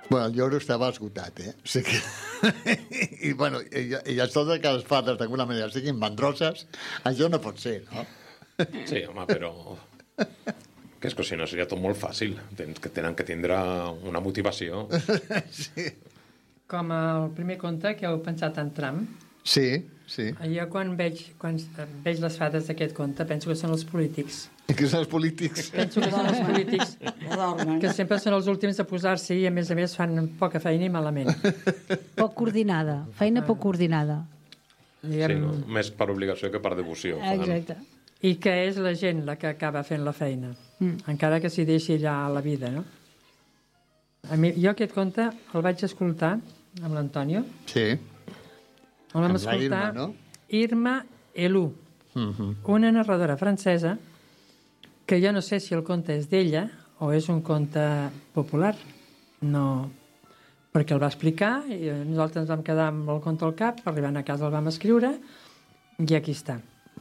Bueno, el lloro estava esgotat, eh? O sigui que... I això de que les fades d'alguna manera siguin mandroses, això no pot ser, no? Sí, home, però... Que és que si no seria tot molt fàcil. Tenen que tindre una motivació. Sí. Com el primer conte que heu pensat en Trump. Sí, sí. Jo quan veig les fades d'aquest conte penso que són els polítics. Que són els polítics. Penso que són els polítics que sempre són els últims a posar-s'hi i a més fan poca feina i malament. Poc coordinada, feina poc coordinada. Sí, no? Més per obligació que per devoció. Exacte. I que és la gent la que acaba fent la feina, encara que s'hi deixi allà a la vida, no? Jo aquest conte el vaig escoltar amb l'Antonio. Sí. El vam escoltar Irma, no? Irma Elou, una narradora francesa que jo no sé si el conte és d'ella o és un conte popular. No, perquè el va explicar i nosaltres ens vam quedar amb el conte al cap, arribant a casa el vam escriure i aquí està.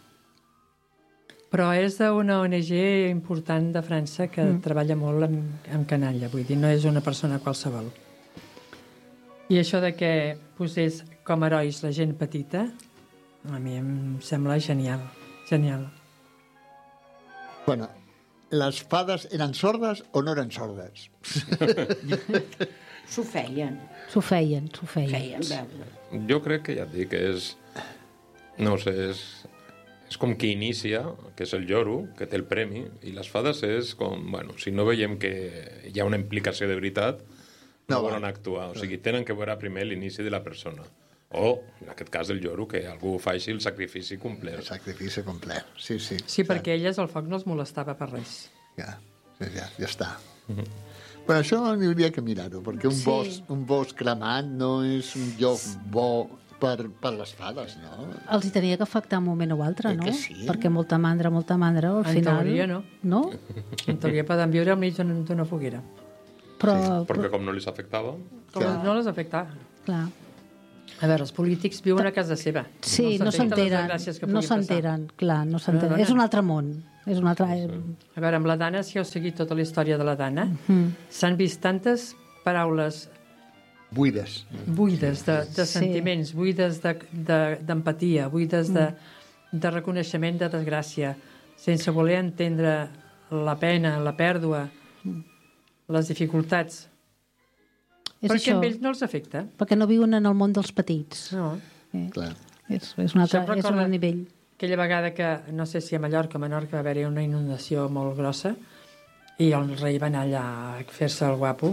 Però és d'una ONG important de França que treballa molt amb canalla, vull dir, no és una persona qualsevol. I això de que posés com a herois la gent petita, a mi em sembla genial, genial. Bueno, les fades eren sordes o no eren sordes? S'ho feien. S'ho feien. Feien veure. Jo crec que ja et dic que és... No ho sé, és com qui inicia, que és el lloro, que té el premi, i les fades és com, bueno, si no veiem que hi ha una implicació de veritat, no volen actuar. O sigui, tenen que veure primer l'inici de la persona. O, en aquest cas, el lloro, que algú faci el sacrifici complet. El sacrifici complet, sí. Sí, perquè elles el foc no els molestava per res. Ja està. Però això hauria que mirar-ho, perquè un bosc cremat no és un lloc bo per les fades, no? Els hi tenia que afectar un moment o altre, no? Sí. Perquè molta mandra, al final... En teoria, no. No? En teoria poden viure al mig d'una foguera. Però... Perquè com no les afectava... No les afectava. Clar. A veure, els polítics viuen a casa seva. Sí, no s'enteren. Clar, no s'enteren. És un altre món. És un altre... A veure, amb la Dana, si heu seguit tota la història de la Dana, s'han vist tantes paraules buides de sentiments, buides d'empatia, buides de reconeixement de desgràcia, sense voler entendre la pena, la pèrdua, les dificultats. Perquè a ells no els afecta. Perquè no viuen en el món dels petits. No. Clar. És un altre nivell. Aquella vegada que, no sé si a Mallorca o a Menorca, va haver-hi una inundació molt grossa i el rei va anar allà a fer-se el guapo.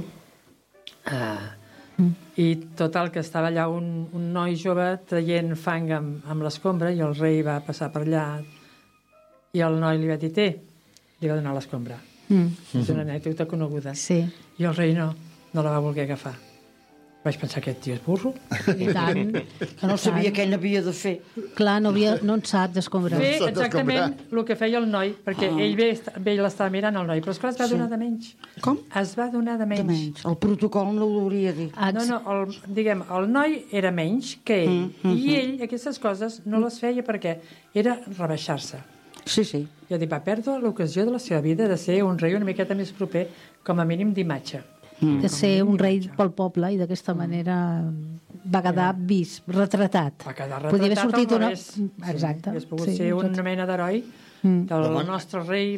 I total, que estava allà un noi jove traient fang amb l'escombra i el rei va passar per allà i el noi li va dir li va donar l'escombra. És una anècdota coneguda. Sí. I el rei no la va voler agafar. Vaig pensar que aquest tio és burro. I tant. Que no sabia què n'havia de fer. Clar, no en sap d'escombrar. Fer exactament el que feia el noi, perquè ell l'estava mirant el noi, però esclar es va donar de menys. Com? Es va donar de menys. El protocol no ho hauria dit. No, el noi era menys que ell, i ell aquestes coses no les feia perquè era rebaixar-se. Sí. Jo dic, va perdre l'ocasió de la seva vida de ser un rei una miqueta més proper, com a mínim d'imatge. De ser un rei pel poble i d'aquesta manera va quedar vist, retratat. Va quedar Podia haver retratat sortit al revés. Exacte. Hauria pogut ser una mena d'heroi que el nostre rei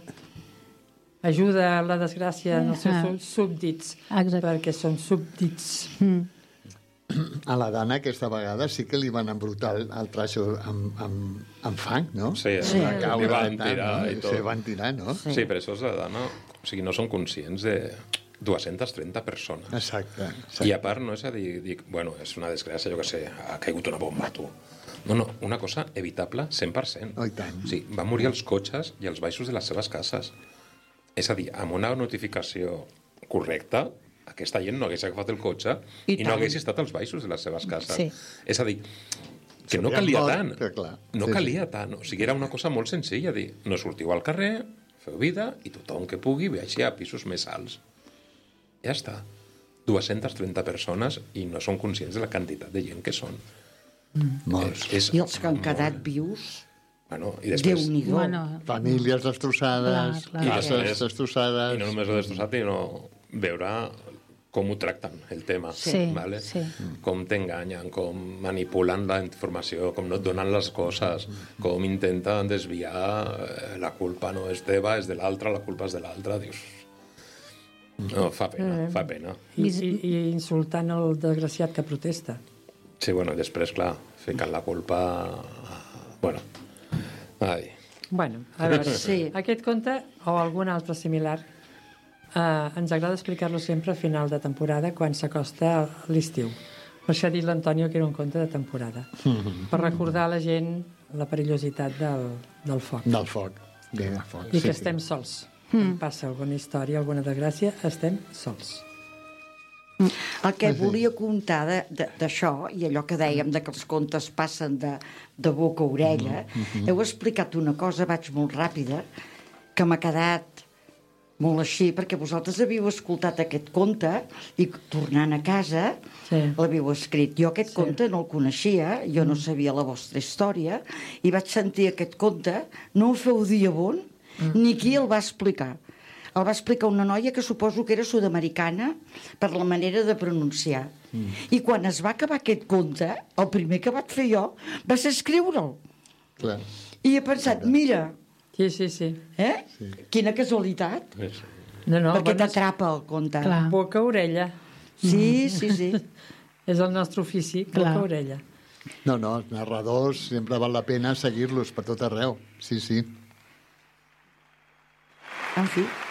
ajuda a la desgràcia dels seus súbdits, perquè són súbdits. A la Dana aquesta vegada sí que li van embrutar el traço amb fang, no? Sí, li van tirar i tot. Se van tirar, no? Sí, però això és la Dana... O sigui, no són conscients de 230 persones. Exacte. I a part no és a dir, bueno, és una desgràcia, jo què sé, ha caigut una bomba, tu. No, una cosa evitable 100%. Oh, i tant. O sigui, van morir els cotxes i els baixos de les seves cases. És a dir, amb una notificació correcta, aquesta gent no hagués agafat el cotxe i no hagués estat als baixos de les seves cases. Sí. És a dir, que no calia tant. No calia tant. O sigui, era una cosa molt senzilla, dir, no sortiu al carrer, feu vida i tothom que pugui baixi a pisos més alts. Ja està. 230 persones i no són conscients de la quantitat de gent que són. Molts. I els que han quedat vius... Bueno, i després... Déu-n'hi-do. Famílies destrossades, Clar. cases destrossades... I no només ho destrossat, sinó veure com ho tracten, el tema. Sí, ¿vale? sí. Com t'enganyen, com manipulen la informació, com no et donen les coses, com intenten desviar, la culpa no és teva, és de l'altre, la culpa és de l'altre, dius... No, fa pena, fa pena. I insultant el desgraciat que protesta. Sí, bueno, i després, clar, ficant la culpa... Bueno, ai... Bueno, a veure, Sí. aquest conte o algun altre similar ens agrada explicar-lo sempre a final de temporada quan s'acosta l'estiu. Per això ha dit l'Antonio que era un conte de temporada. Per recordar a la gent la perillositat del foc. Del foc. Del foc. I que estem sols. Quan passa alguna història, alguna desgràcia, estem sols. El que volia contar d'això, i allò que dèiem de que els contes passen de boca a orella, heu explicat una cosa, vaig molt ràpida, que m'ha quedat molt així, perquè vosaltres havíeu escoltat aquest conte i tornant a casa l'havíeu escrit. Jo aquest conte no el coneixia, jo no sabia la vostra història, i vaig sentir aquest conte, no el feu dir bon, ni qui el va explicar. El va explicar una noia que suposo que era sud-americana per la manera de pronunciar. I quan es va acabar aquest conte, el primer que vaig fer jo va ser escriure'l. Clar. I he pensat, mira, Sí. quina casualitat, No, perquè bueno, t'atrapa el conte. Clar. boca a orella. Sí. És el nostre ofici, boca Clar. a orella. No, els narradors sempre val la pena seguir-los per tot arreu. Sí. En fi.